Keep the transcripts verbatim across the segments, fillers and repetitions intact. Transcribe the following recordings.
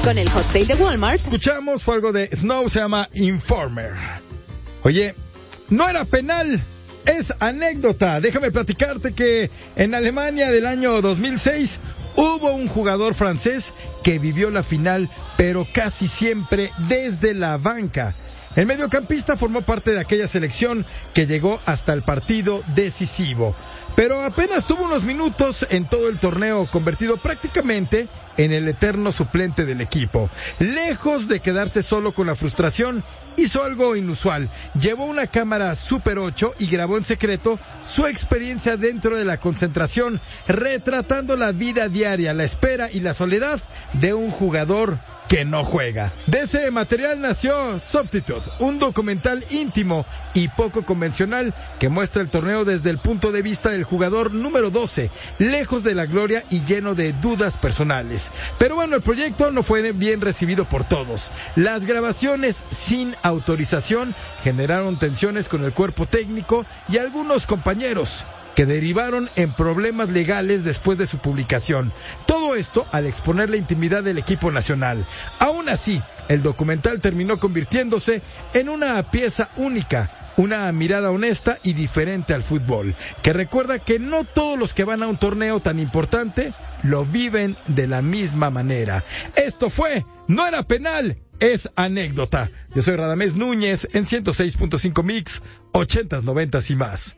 Con el Hot Sale de Walmart. Escuchamos, fue algo de Snow, se llama Informer. Oye, no era penal, es anécdota. Déjame platicarte que en Alemania del año dos mil seis hubo un jugador francés que vivió la final, pero casi siempre desde la banca. El mediocampista formó parte de aquella selección que llegó hasta el partido decisivo, pero apenas tuvo unos minutos en todo el torneo, convertido prácticamente en el eterno suplente del equipo. Lejos de quedarse solo con la frustración, hizo algo inusual. Llevó una cámara Super ocho y grabó en secreto su experiencia dentro de la concentración, retratando la vida diaria, la espera y la soledad de un jugador que no juega. De ese material nació Substitute, un documental íntimo y poco convencional que muestra el torneo desde el punto de vista del jugador número doce, lejos de la gloria y lleno de dudas personales. Pero bueno, el proyecto no fue bien recibido por todos. Las grabaciones sin autorización generaron tensiones con el cuerpo técnico y algunos compañeros, que derivaron en problemas legales después de su publicación. Todo esto al exponer la intimidad del equipo nacional. Aún así, el documental terminó convirtiéndose en una pieza única, una mirada honesta y diferente al fútbol, que recuerda que no todos los que van a un torneo tan importante lo viven de la misma manera. Esto fue No Era Penal, es anécdota. Yo soy Radamés Núñez en ciento seis punto cinco Mix, ochentas, noventas y más.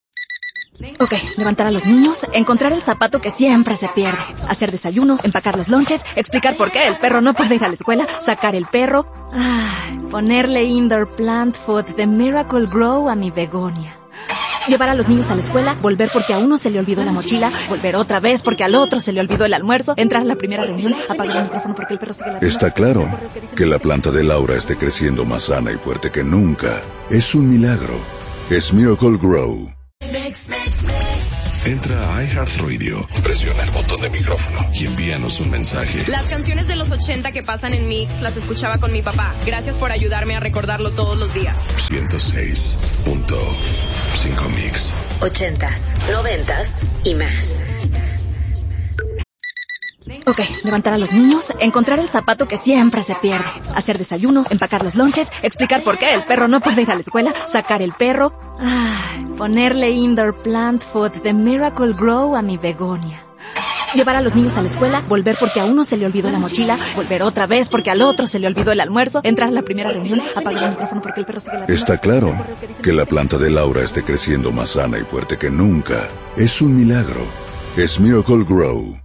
Ok, levantar a los niños, encontrar el zapato que siempre se pierde, hacer desayuno, empacar los lonches, explicar por qué el perro no puede ir a la escuela, sacar el perro, ay, ponerle indoor plant food de Miracle Grow a mi begonia. Llevar a los niños a la escuela, volver porque a uno se le olvidó la mochila, volver otra vez porque al otro se le olvidó el almuerzo, entrar a la primera reunión, apagar el micrófono porque el perro sigue ladrando. Está claro que la planta de Laura esté creciendo más sana y fuerte que nunca. Es un milagro. Es Miracle Grow. Entra a iHeartRadio, presiona el botón de micrófono y envíanos un mensaje. Las canciones de los ochenta que pasan en Mix las escuchaba con mi papá. Gracias por ayudarme a recordarlo todos los días. ciento seis punto cinco Mix. Ochentas, noventas y más. Ok, levantar a los niños, encontrar el zapato que siempre se pierde, hacer desayuno, empacar los lonches, explicar por qué el perro no puede ir a la escuela, sacar el perro, ay, ponerle indoor plant food de Miracle Grow a mi begonia. Llevar a los niños a la escuela, volver porque a uno se le olvidó la mochila, volver otra vez porque al otro se le olvidó el almuerzo, entrar a la primera reunión, apagar el micrófono porque el perro sigue ladrando. Está claro que la planta de Laura esté creciendo más sana y fuerte que nunca. Es un milagro. Es Miracle Grow.